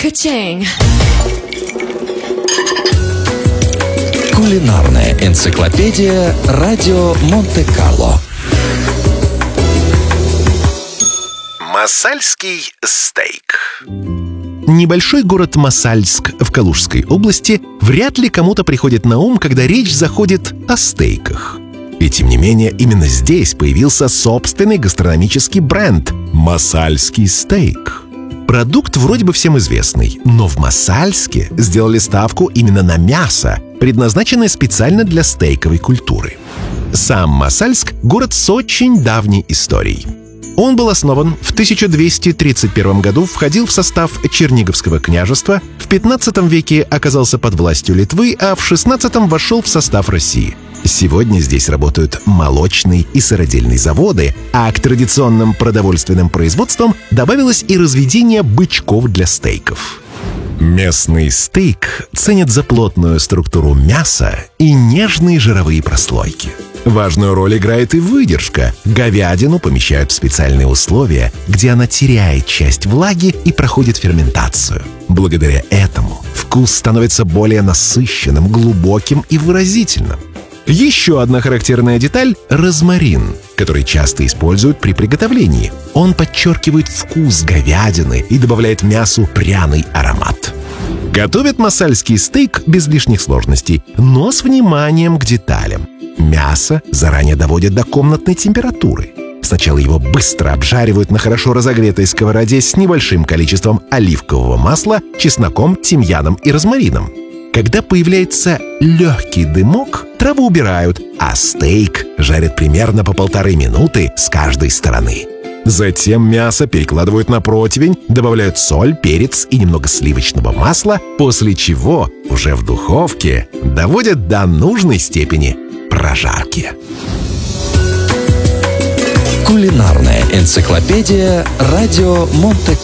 Ka-ching. Кулинарная энциклопедия «Радио Монте-Карло». Масальский стейк. Небольшой город Масальск в Калужской области вряд ли кому-то приходит на ум, когда речь заходит о стейках. И тем не менее, именно здесь появился собственный гастрономический бренд «Масальский стейк». Продукт вроде бы всем известный, но в Масальске сделали ставку именно на мясо, предназначенное специально для стейковой культуры. Сам Масальск – город с очень давней историей. Он был основан в 1231 году, входил в состав Черниговского княжества, в 15 веке оказался под властью Литвы, а в 16 вошел в состав России. Сегодня здесь работают молочные и сыродельные заводы, а к традиционным продовольственным производствам добавилось и разведение бычков для стейков. Местный стейк ценят за плотную структуру мяса и нежные жировые прослойки. Важную роль играет и выдержка. Говядину помещают в специальные условия, где она теряет часть влаги и проходит ферментацию. Благодаря этому вкус становится более насыщенным, глубоким и выразительным. Еще одна характерная деталь – розмарин, который часто используют при приготовлении. Он подчеркивает вкус говядины и добавляет мясу пряный аромат. Готовят масальский стейк без лишних сложностей, но с вниманием к деталям. Мясо заранее доводят до комнатной температуры. Сначала его быстро обжаривают на хорошо разогретой сковороде с небольшим количеством оливкового масла, чесноком, тимьяном и розмарином. Когда появляется легкий дымок, траву убирают, а стейк жарят примерно по 1,5 минуты с каждой стороны. Затем мясо перекладывают на противень, добавляют соль, перец и немного сливочного масла, после чего уже в духовке доводят до нужной степени прожарки. Кулинарная энциклопедия «Радио Монте-Карло».